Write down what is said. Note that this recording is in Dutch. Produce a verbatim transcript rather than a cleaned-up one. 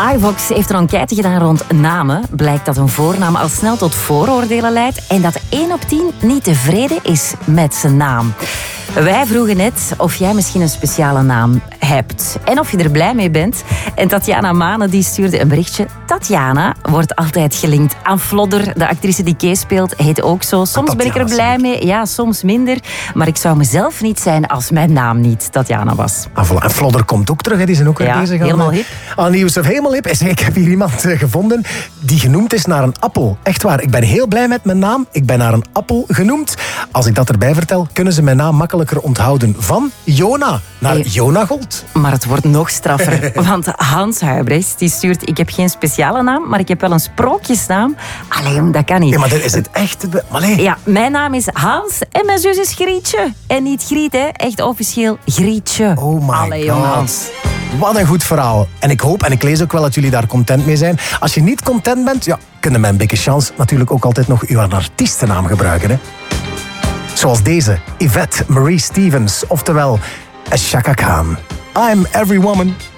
iVox heeft een enquête gedaan rond namen. Blijkt dat een voornaam al snel tot vooroordelen leidt en dat één op tien niet tevreden is met zijn naam. Wij vroegen net of jij misschien een speciale naam hebt en of je er blij mee bent. En Tatjana Mane die stuurde een berichtje. Tatjana wordt altijd gelinkt aan Flodder. De actrice die Kees speelt heet ook zo. Soms ben ik er blij mee, ja, soms minder. Maar ik zou mezelf niet zijn als mijn naam niet Tatjana was. En Flodder komt ook terug, hè. Die zijn ook weer ja, bezig aan, helemaal hip. aan nieuws of helemaal hip. Ik heb hier iemand gevonden die genoemd is naar een appel. Echt waar, ik ben heel blij met mijn naam. Ik ben naar een appel genoemd. Als ik dat erbij vertel, kunnen ze mijn naam makkelijker onthouden. Van Jona naar hey. Jona Gold. Maar het wordt nog straffer. Want Hans Huibrechts die stuurt... Ik heb geen speciale naam, maar ik heb wel een sprookjesnaam. Allee, dat kan niet. Ja, maar dat is het echt... Allee. Ja, mijn naam is Hans en mijn zus is Grietje. En niet Griet, hè. Echt officieel Grietje. Oh my Allee, god. Hans. Wat een goed verhaal. En ik hoop, en ik lees ook wel dat jullie daar content mee zijn. Als je niet content bent, ja, kunnen mijn bikke chance natuurlijk ook altijd nog uw artiestennaam gebruiken, hè. Zoals deze, Yvette Marie Stevens, oftewel Chaka Khan. I'm every woman.